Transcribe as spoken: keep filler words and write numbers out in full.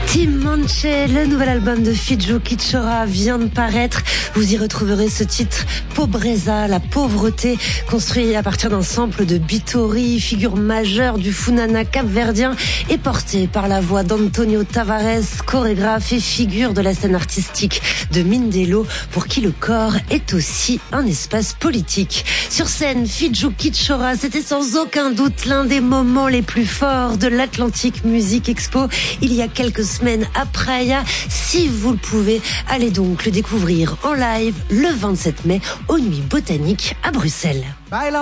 Tim Manche, le nouvel album de Fiju Kitchora vient de paraître. Vous y retrouverez ce titre Pobreza, la pauvreté, construit à partir d'un sample de Bitori, figure majeure du Funana capverdien, et porté par la voix d'Antonio Tavares, chorégraphe et figure de la scène artistique de Mindelo, pour qui le corps est aussi un espace politique. Sur scène, Fiju Kitchora, c'était sans aucun doute l'un des moments les plus forts de l'Atlantic Music Expo il y a quelques semaines à Praia. Si vous le pouvez, allez donc le découvrir en live le vingt-sept mai aux Nuits Botaniques à Bruxelles.